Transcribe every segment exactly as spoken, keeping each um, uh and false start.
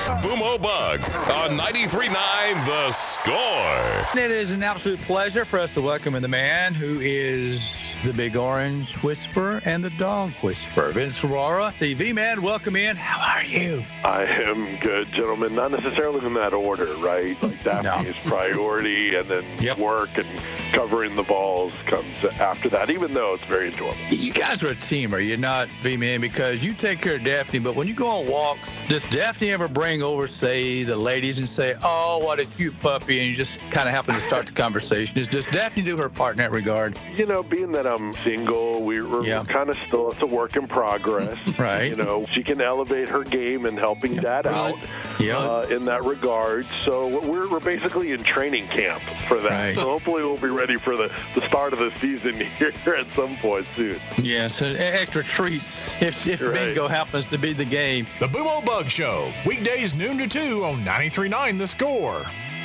Boomo Bug on ninety-three point nine The Score. It is an absolute pleasure for us to welcome in the man who is the Big Orange Whisperer and the Dog Whisperer, Vince Ferrara. The V-Man, welcome in. How are you? I am good, gentlemen. Not necessarily in that order, right? Like Daphne No. is priority, and then Yep. work and covering the balls comes after that, even though it's very enjoyable. You guys are a team, are you not, V-Man? Because you take care of Daphne, but when you go on walks, does Daphne ever bring over, say, the ladies and say, oh, what a cute puppy, and you just kind of happen to start the conversation? Is, does Daphne do her part in that regard? You know, being that I'm single, we, we're Yeah. kind of still, it's a work in progress. Right. You know, she can elevate her game in helping Dad out Yeah. uh, in that regard. So we're, we're basically in training camp for that. Right. So hopefully we'll be ready for the, the start of the season here at some point soon. Yeah, so extra treats if, if Right. bingo happens to be the game. The Boomo Bug Show, weekdays noon to two on ninety-three point nine The Score.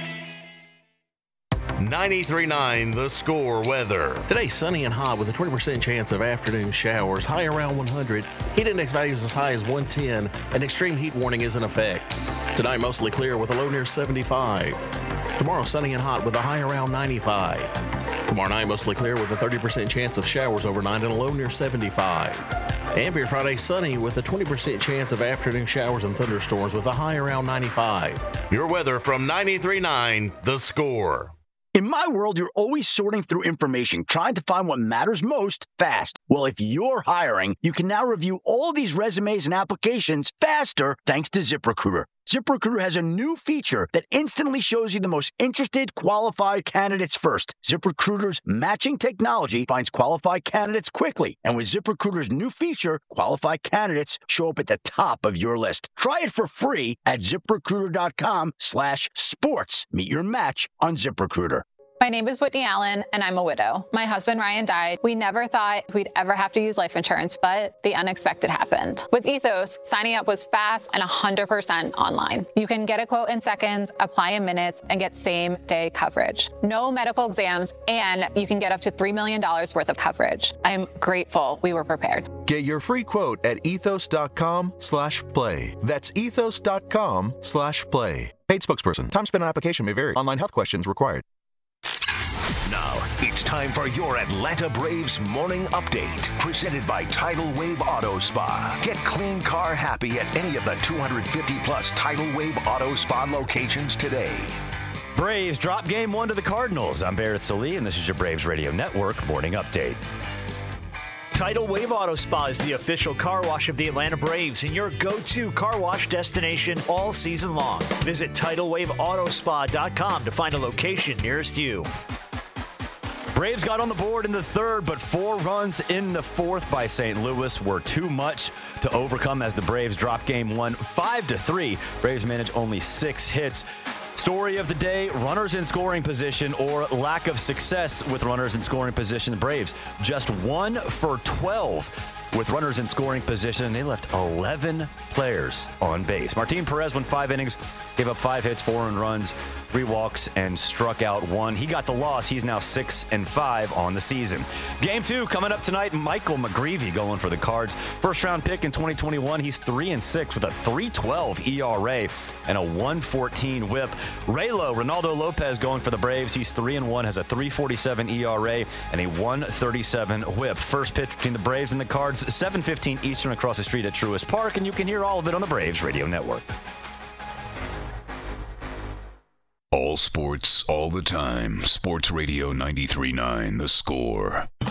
ninety-three point nine The Score weather. Today, sunny and hot with a twenty percent chance of afternoon showers, high around one hundred. Heat index values as high as one ten. An extreme heat warning is in effect. Tonight, mostly clear with a low near seventy-five. Tomorrow, sunny and hot with a high around ninety-five. Tomorrow night, mostly clear with a thirty percent chance of showers overnight and a low near seventy-five. And for your Friday, sunny with a twenty percent chance of afternoon showers and thunderstorms with a high around ninety-five. Your weather from ninety-three point nine The Score. In my world, you're always sorting through information, trying to find what matters most fast. Well, if you're hiring, you can now review all these resumes and applications faster thanks to ZipRecruiter. ZipRecruiter has a new feature that instantly shows you the most interested, qualified candidates first. ZipRecruiter's matching technology finds qualified candidates quickly. And with ZipRecruiter's new feature, qualified candidates show up at the top of your list. Try it for free at ZipRecruiter.com slash sports. Meet your match on ZipRecruiter. My name is Whitney Allen, and I'm a widow. My husband, Ryan, died. We never thought we'd ever have to use life insurance, but the unexpected happened. With Ethos, signing up was fast and one hundred percent online. You can get a quote in seconds, apply in minutes, and get same-day coverage. No medical exams, and you can get up to three million dollars worth of coverage. I'm grateful we were prepared. Get your free quote at ethos.com slash play. That's ethos.com slash play. Paid spokesperson. Time spent on application may vary. Online health questions required. Now, it's time for your Atlanta Braves morning update. Presented by Tidal Wave Auto Spa. Get clean car happy at any of the two hundred fifty plus Tidal Wave Auto Spa locations today. Braves drop game one to the Cardinals. I'm Barrett Salee, and this is your Braves Radio Network morning update. Tidal Wave Auto Spa is the official car wash of the Atlanta Braves and your go-to car wash destination all season long. Visit tidal wave auto spa dot com to find a location nearest you. Braves got on the board in the third, but four runs in the fourth by Saint Louis were too much to overcome as the Braves dropped game one five to three. Braves managed only six hits. Story of the day, runners in scoring position or lack of success with runners in scoring position. The Braves just one for twelve with runners in scoring position. They left eleven players on base. Martin Perez went five innings, gave up five hits, four earned runs, three walks, and struck out one. He got the loss. He's now six and five on the season. Game two coming up tonight. Michael McGreevy going for the Cards. First round pick in twenty twenty-one. He's three and six with a three twelve E R A and a one fourteen whip. Raylo, Ronaldo Lopez going for the Braves. He's three and one, has a three forty-seven E R A and a one thirty-seven whip. First pitch between the Braves and the Cards, seven fifteen Eastern across the street at Truist Park, and you can hear all of it on the Braves Radio Network. All sports, all the time. Sports Radio ninety-three point nine The Score.